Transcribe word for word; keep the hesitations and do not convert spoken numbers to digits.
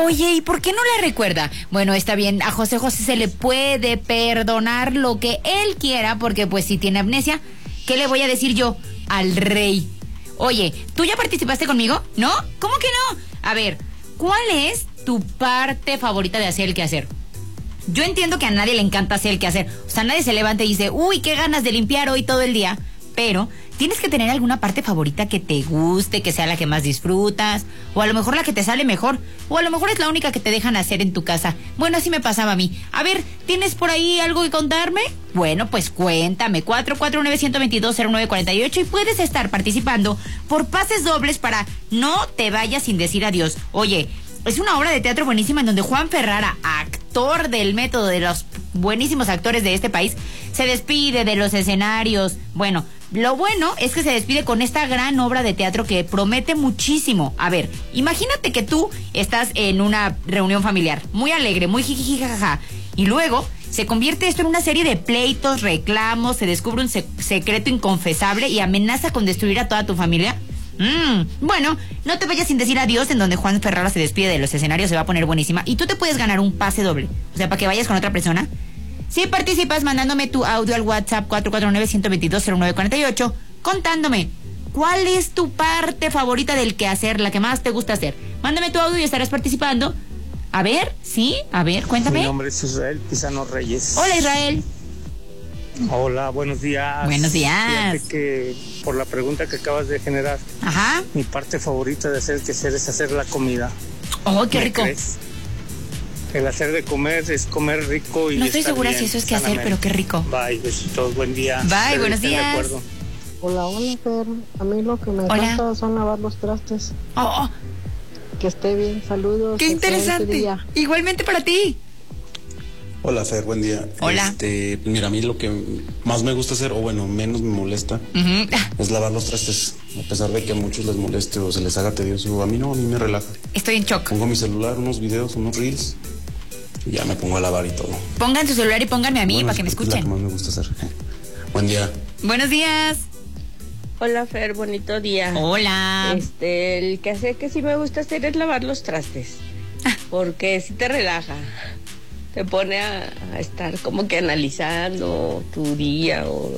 Oye, ¿y por qué no le recuerda? Bueno, está bien, a José José se le puede perdonar lo que él quiera, porque pues si tiene amnesia, ¿qué le voy a decir yo? Al rey. Oye, ¿tú ya participaste conmigo? ¿No? ¿Cómo que no? A ver, ¿cuál es tu parte favorita de hacer el quehacer? Yo entiendo que a nadie le encanta hacer el quehacer. O sea, nadie se levanta y dice, uy, qué ganas de limpiar hoy todo el día. Pero tienes que tener alguna parte favorita que te guste, que sea la que más disfrutas, o a lo mejor la que te sale mejor, o a lo mejor es la única que te dejan hacer en tu casa. Bueno, así me pasaba a mí. A ver, ¿tienes por ahí algo que contarme? Bueno, pues cuéntame. cuatro cuatro nueve, uno dos dos, cero nueve cuatro ocho y puedes estar participando por pases dobles para No te vayas sin decir adiós. Oye, es una obra de teatro buenísima en donde Juan Ferrara, actor del método, de los buenísimos actores de este país, se despide de los escenarios. Bueno, lo bueno es que se despide con esta gran obra de teatro que promete muchísimo. A ver, imagínate que tú estás en una reunión familiar, muy alegre, muy jiji jajaja, y luego se convierte esto en una serie de pleitos, reclamos, se descubre un sec- secreto inconfesable y amenaza con destruir a toda tu familia. Mm, bueno, No te vayas sin decir adiós, en donde Juan Ferrara se despide de los escenarios, se va a poner buenísima y tú te puedes ganar un pase doble, o sea, para que vayas con otra persona. Si participas mandándome tu audio al WhatsApp cuatro cuatro nueve, uno dos dos, cero nueve cuatro ocho, contándome cuál es tu parte favorita del quehacer, la que más te gusta hacer. Mándame tu audio y estarás participando. A ver, sí, a ver, cuéntame. Mi nombre es Israel Pizano Reyes. Hola, Israel. Hola, buenos días. Buenos días. Fíjate que por la pregunta que acabas de generar, Ajá. mi parte favorita de hacer el quehacer es hacer la comida. Oh, qué ¿Me rico. crees? El hacer de comer es comer rico y No estoy estar segura bien, si eso es quehacer, sanamente. pero qué rico. Bye, besitos, buen día. Bye, Espero buenos estén de días. acuerdo. Hola, hola, Fer. A mí lo que me Hola. encanta son lavar los trastes. Oh, oh, Que esté bien, saludos. qué excelente interesante. día. Igualmente para ti. Hola Fer, buen día. Hola. Este, mira, a mí lo que más me gusta hacer, o bueno, menos me molesta, Ujú. es lavar los trastes. A pesar de que a muchos les moleste o se les haga tedioso, a mí no, a mí me relaja. Estoy en shock. Pongo mi celular, unos videos, unos reels, y ya me pongo a lavar y todo. Pongan su celular y pónganme a mí Bueno, para que me es la que escuchen. más me gusta hacer. Buen día. Buenos días. Hola Fer, bonito día. Hola. Este, el que hace que sí me gusta hacer es lavar los trastes, porque sí te relaja, te pone a, a estar como que analizando tu día o